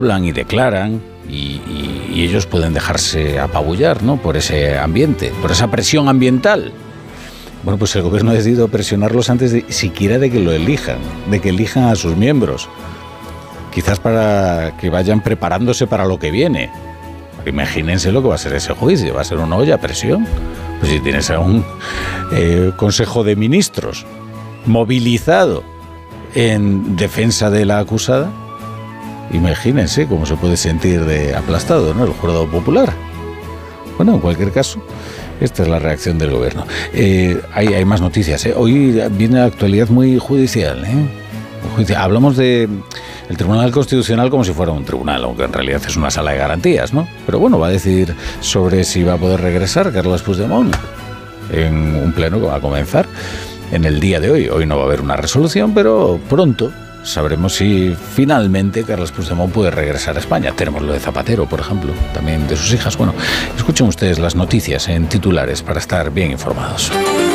hablan y declaran y ellos pueden dejarse apabullar, ¿no?, por ese ambiente, por esa presión ambiental. Bueno, pues el gobierno ha decidido presionarlos antes de siquiera de que lo elijan, de que elijan a sus miembros. Quizás para que vayan preparándose para lo que viene. Imagínense lo que va a ser ese juicio, va a ser una olla a presión. Pues si tienes a un Consejo de Ministros movilizado en defensa de la acusada, imagínense cómo se puede sentir de aplastado, ¿no?, el jurado popular. Bueno, en cualquier caso, esta es la reacción del gobierno. Hay más noticias, ¿eh? Hoy viene la actualidad muy judicial, ¿eh? Hablamos de el Tribunal Constitucional como si fuera un tribunal, aunque en realidad es una sala de garantías, ¿no? Pero bueno, va a decidir sobre si va a poder regresar Carles Puigdemont en un pleno que va a comenzar en el día de hoy. Hoy no va a haber una resolución, pero pronto sabremos si finalmente Carles Puigdemont puede regresar a España. Tenemos lo de Zapatero, por ejemplo, también de sus hijas. Bueno, escuchen ustedes las noticias en titulares para estar bien informados.